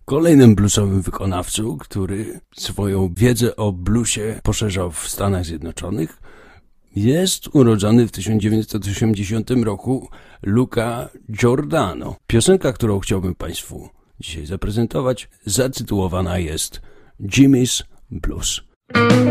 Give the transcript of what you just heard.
Kolejnym bluesowym wykonawcą, który swoją wiedzę o bluesie poszerzał w Stanach Zjednoczonych, jest urodzony w 1980 roku Luca Giordano. Piosenka, którą chciałbym Państwu dzisiaj zaprezentować, zatytułowana jest Jimmy's Blues.